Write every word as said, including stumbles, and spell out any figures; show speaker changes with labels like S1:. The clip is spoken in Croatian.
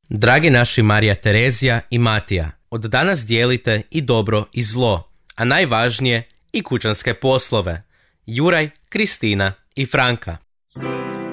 S1: Dragi naši Marija Terezija i Matija, od danas dijelite i dobro i zlo, a najvažnije i kućanske poslove. Juraj, Kristina i Franka.